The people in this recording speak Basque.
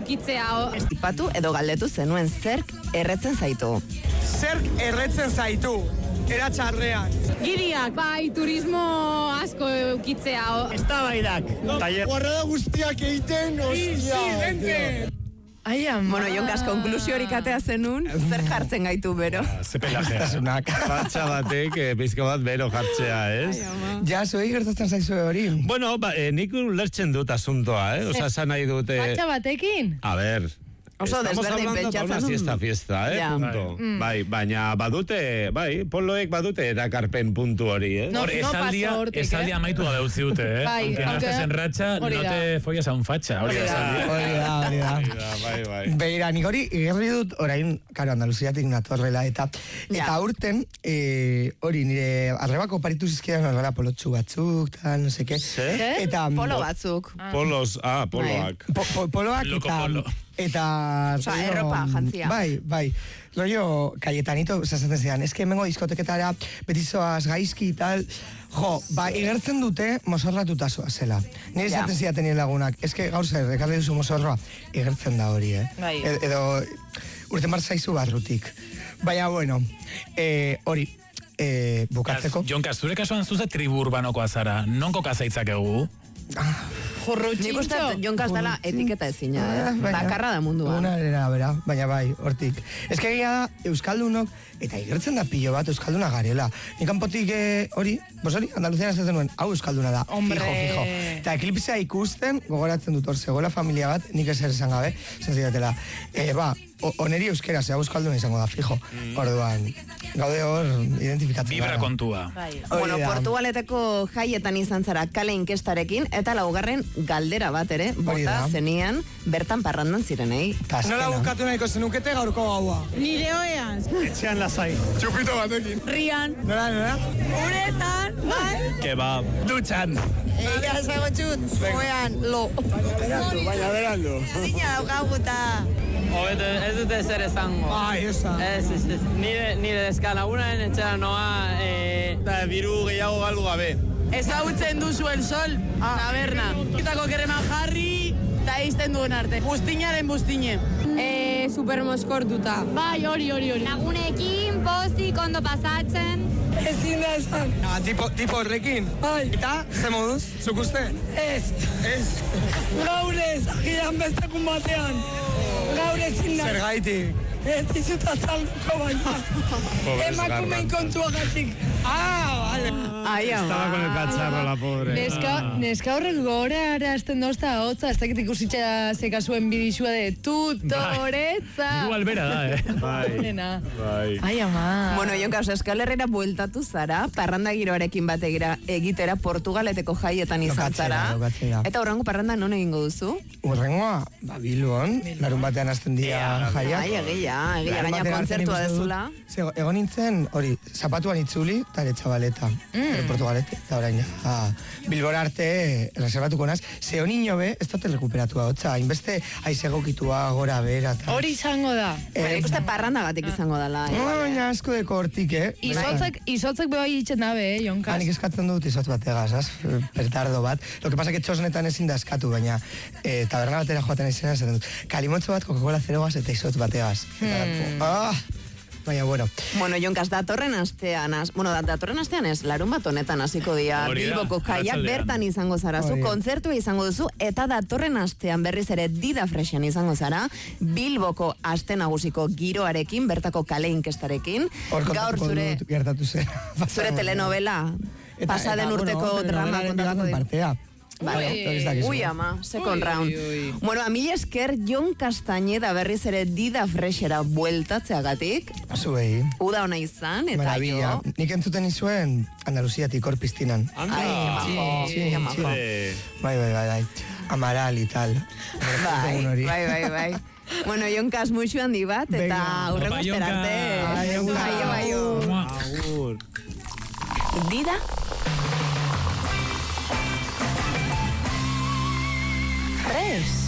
ukitzea. Estipatu edo galdetu zenuen zerk erretzen zaitu. Zerk erretzen zaitu, eratxarrean. Giriak, bai, turismo asko ukitzea. Eztabaidak. Guarrada guztiak egiten, ostia. Bueno, Jonkas, konklusiorik atea zenun, zer jartzen gaitu bero? Zepelajea. Patxa batek, pizka bat bero jartzea, ez? Ja, zuei gertatzen zaizue hori. Bueno, nik ulertzen dut asuntoa, Osa, esan nahi dute... Patxa batekin? A ver... Oso desberdin pentsatzen. Estamos hablando fiesta, punto. Bai, baina badute, poloek badute erakarpen puntu hori, No esaldia amaitu da utzi dute, Bai, aunque no estés en racha, no te follas a un facha, hori da. Bai. Beira, nik hori igerri dut orain, karo, Andaluziatik natorrela, eta urten, hori, nire arrebako paritu zizkidan horrela polotxu batzuk, tal, no seke. Eta... Polo batzuk. Polos, poloak. Poloak eta... Osa, erropa, jantzia. Bai. Rollo, Kayetanito, zazaten zidan, eske hemengo diskoteketara, betizoaz, gaizki, tal... igertzen dute mozorratuta zela. Nire zaten zidaten lagunak, eske gaur zer, ekarri duzu mozorroa, igertzen da hori, Edo, urten bar zaizu barrutik. Baina, bueno, hori, bukatzeko. Jonkas, zure kasuan zuze tribu urbanokoa zara, nonko kazaitzakegu? Nik uste Jonkas dela etiketa ezina, bakarra da munduan. Una bera, baina bai, hortik. Ez que egia da, Euskaldunok, eta igertzen da pilo bat Euskalduna garela. Nik kanpotik hori, Andaluzian ez nuen, hau Euskalduna da, fijo. Eta eklipsea ikusten, gogoratzen dut hor, zegoela familia bat, nik ezer esan gabe, zenzidatela. Oneri euskera, zea Euskalduna izango da, fijo. Orduan, gaude hor, identifikatzen. Vibra kontua. Bueno, Portugaleteko jaietan izan zara kale inkestarekin, eta laugarren galdera bat ere, bota zenian, bertan parrandan zirenei. Nola bukatu nahiko zenukete gaurko gaua? Nire oean. Etxean lasai. Txupito batekin. Rian. Nola? Uretan, bai. Kebab. Dutxan. Ega zago txut, oean, lo. Baina beraldo. Zina daukaguta. Ez dute zer esango. Esan. Ez. Nire deskalagunaren etxera noa... Biru gehiago galdu gabe. Ezagutzen duzu el sol, taberna. Kitako kereman jarri, eta izten duen arte. Bustinaren bustine. Super moskortuta. Bai, hori. Lagunekin, pozik, ondo pasatzen. Ezin da esan. Tipo horrekin. Bai. Eta, ze moduz, zuk uste? Ez. Gaur ez, agian bestakun batean. Gaur ezin da. Zer gaitik. Ez dizuta salduko baina. Emakumein kontuagatik. Vale. Estaba con el cacharro, la pobre. Neska horrek gora arazten dozta hotza, ez dakit ikusitza zekasuen bidixua de tutoretza. Igual bera da, Bai. Ai, ama. Bueno, Jonkas, Eskalerrera bueltatu zara, parranda giroarekin bat egitera Portugaleteko jaietan izan zara. Eta horrengo parranda non egingo duzu? Horrengoa, Bilbon, larun batean azten dia jaiak. Egia, gaina kontzertua dezula. Egon nintzen, hori, zapatuan itzuli, eta ere txabaleta, Portugalete, eta orain, Bilbora arte, reservatuko naz, ze honi be, ez dute rekuperatua, hotza, inbeste aizegokitua, gora, bera, eta... Hori izango da. Ikuste parrandagatik izango dela. Baina asko deko hortik, Izotzek bebai itxet nabe, Jonkas. Nik eskatzen dut izotz bategaz, petardo bat. Lo que pasa que txosnetan ezin da eskatu, baina taberna batera joaten izena, esaten dut, kalimotxo bat, Coca-Cola zeroaz eta izotz bategaz. Baina, bueno. Bueno, Jonkas, datorren astean ez, larun bat honetan hasiko dira Bilboko jaiak bertan izango zara, zu kontzertua izango duzu, eta datorren astean berriz ere Dida Freshen izango zara, Bilboko aste nagusiko giroarekin, bertako kale inkestarekin. Gaur zure telenovela, pasaden urteko drama kontatuko dira. Vale. Ui, ama, second round. Bueno, a mila esker Jon Castañeda berriz ere Dida Freshera bueltatzeagatik. Azuei. Uda ona izan, eta maravilla. Nik entzuten izuen Andaluziatik hor piztinan. Bai. Amaral y tal. Bai. Bueno, Jonkas, muixu handi bat, eta aurreko esperarte. Agur. Dida Fresh.